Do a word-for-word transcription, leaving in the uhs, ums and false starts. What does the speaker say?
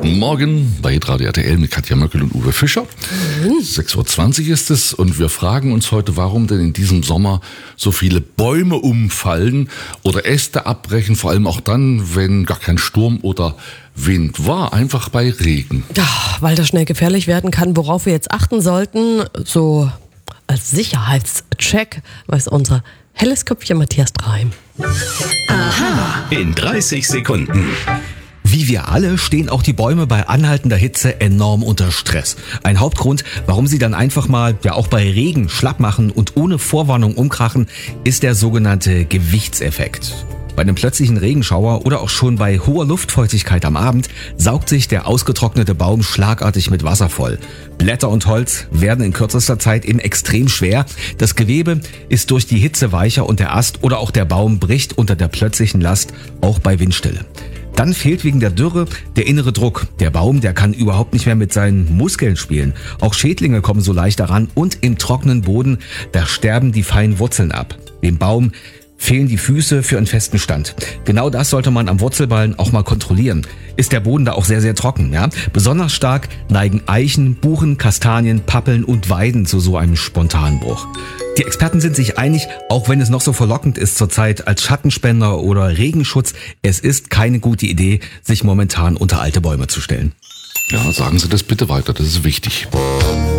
Morgen bei Radio R T L mit Katja Möckel und Uwe Fischer. Mhm. sechs Uhr zwanzig ist es und wir fragen uns heute, warum denn in diesem Sommer so viele Bäume umfallen oder Äste abbrechen, vor allem auch dann, wenn gar kein Sturm oder Wind war, einfach bei Regen. Ja, weil das schnell gefährlich werden kann, worauf wir jetzt achten sollten, so als Sicherheitscheck, weiß unser helles Köpfchen Matthias Dreim. Aha. In dreißig Sekunden. Wie wir alle stehen auch die Bäume bei anhaltender Hitze enorm unter Stress. Ein Hauptgrund, warum sie dann einfach mal, ja auch bei Regen, schlapp machen und ohne Vorwarnung umkrachen, ist der sogenannte Gewichtseffekt. Bei einem plötzlichen Regenschauer oder auch schon bei hoher Luftfeuchtigkeit am Abend saugt sich der ausgetrocknete Baum schlagartig mit Wasser voll. Blätter und Holz werden in kürzester Zeit eben extrem schwer. Das Gewebe ist durch die Hitze weicher und der Ast oder auch der Baum bricht unter der plötzlichen Last, auch bei Windstille. Dann fehlt wegen der Dürre der innere Druck. Der Baum, der kann überhaupt nicht mehr mit seinen Muskeln spielen. Auch Schädlinge kommen so leicht daran und im trockenen Boden, da sterben die feinen Wurzeln ab. Dem Baum fehlen die Füße für einen festen Stand. Genau das sollte man am Wurzelballen auch mal kontrollieren. Ist der Boden da auch sehr, sehr trocken, ja? Besonders stark neigen Eichen, Buchen, Kastanien, Pappeln und Weiden zu so einem Spontanbruch. Die Experten sind sich einig, auch wenn es noch so verlockend ist zurzeit als Schattenspender oder Regenschutz, es ist keine gute Idee, sich momentan unter alte Bäume zu stellen. Ja, sagen Sie das bitte weiter, das ist wichtig.